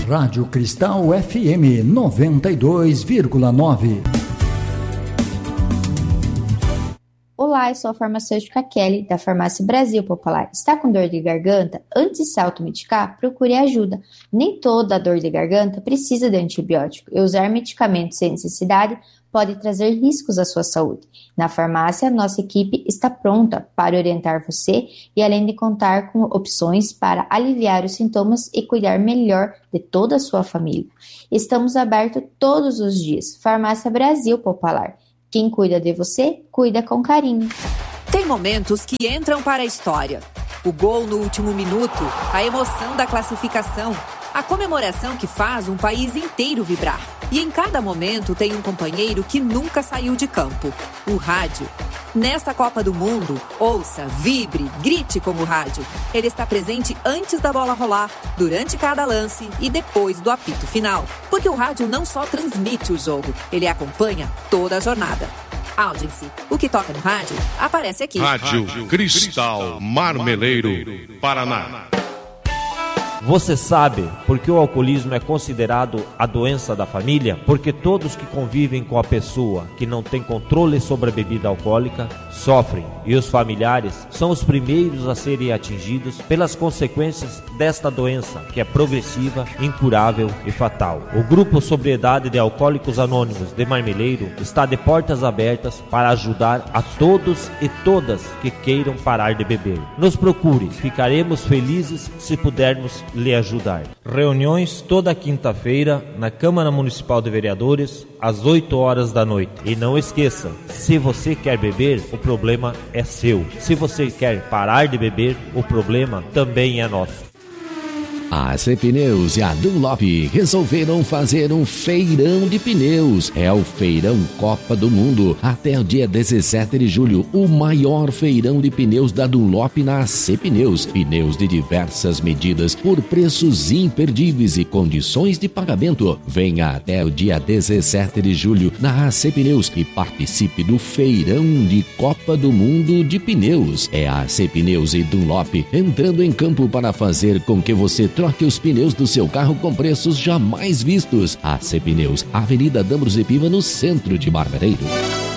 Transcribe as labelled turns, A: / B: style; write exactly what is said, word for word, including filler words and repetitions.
A: Rádio Cristal F M noventa e dois vírgula nove.
B: Olá, eu sou a farmacêutica Kelly, da Farmácia Brasil Popular. Está com dor de garganta? Antes de se automedicar, procure ajuda. Nem toda dor de garganta precisa de antibiótico e usar medicamentos sem necessidade pode trazer riscos à sua saúde. Na farmácia, nossa equipe está pronta para orientar você e além de contar com opções para aliviar os sintomas e cuidar melhor de toda a sua família. Estamos abertos todos os dias. Farmácia Brasil Popular. Quem cuida de você, cuida com carinho.
C: Tem momentos que entram para a história. O gol no último minuto, a emoção da classificação, a comemoração que faz um país inteiro vibrar. E em cada momento tem um companheiro que nunca saiu de campo, o rádio. Nesta Copa do Mundo, ouça, vibre, grite com o rádio. Ele está presente antes da bola rolar, durante cada lance e depois do apito final. Porque o rádio não só transmite o jogo, ele acompanha toda a jornada. Audience, o que toca no rádio, aparece aqui.
D: Rádio Cristal Marmeleiro, Paraná.
E: Você sabe por que o alcoolismo é considerado a doença da família? Porque todos que convivem com a pessoa que não tem controle sobre a bebida alcoólica sofrem, e os familiares são os primeiros a serem atingidos pelas consequências desta doença, que é progressiva, incurável e fatal. O Grupo Sobriedade de Alcoólicos Anônimos de Marmeleiro está de portas abertas para ajudar a todos e todas que queiram parar de beber. Nos procure, ficaremos felizes se pudermos lhe ajudar. Reuniões toda quinta-feira na Câmara Municipal de Vereadores às oito horas da noite. E não esqueça, se você quer beber, o problema é seu. Se você quer parar de beber, o problema também é nosso.
F: A A C Pneus e a Dunlop resolveram fazer um feirão de pneus. É o Feirão Copa do Mundo. Até o dia dezessete de julho, o maior feirão de pneus da Dunlop na A C Pneus. Pneus de diversas medidas por preços imperdíveis e condições de pagamento. Venha até o dia dezessete de julho na A C Pneus e participe do Feirão de Copa do Mundo de Pneus. É a A C Pneus e Dunlop entrando em campo para fazer com que você troque os pneus do seu carro com preços jamais vistos. A C Pneus, Avenida Dambros e Piva, no centro de Marmeleiro.